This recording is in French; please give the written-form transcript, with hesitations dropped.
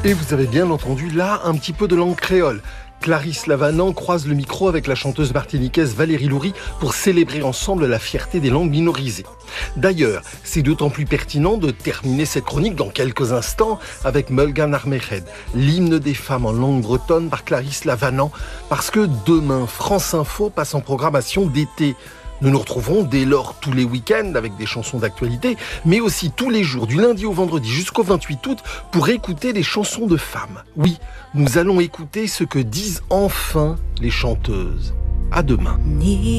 Et vous avez bien entendu là un petit peu de langue créole. Clarisse Lavanant croise le micro avec la chanteuse martiniquaise Valérie Loury pour célébrer ensemble la fierté des langues minorisées. D'ailleurs, c'est d'autant plus pertinent de terminer cette chronique dans quelques instants avec Mulgan Armehed, l'hymne des femmes en langue bretonne par Clarisse Lavanant, parce que demain, France Info passe en programmation d'été. Nous nous retrouverons dès lors tous les week-ends avec des chansons d'actualité, mais aussi tous les jours, du lundi au vendredi jusqu'au 28 août, pour écouter les chansons de femmes. Oui, nous allons écouter ce que disent enfin les chanteuses. À demain.